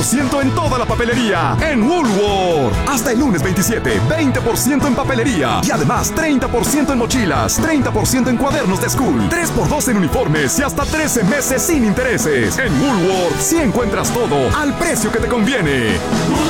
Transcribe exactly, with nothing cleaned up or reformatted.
ciento en toda la papelería en Woolworth. Hasta el lunes veintisiete, veinte por ciento en papelería. Y además treinta por ciento en mochilas, treinta por ciento en cuadernos de school, tres por dos en uniformes y hasta trece meses sin intereses. En Woolworth sí encuentras todo al precio que te conviene.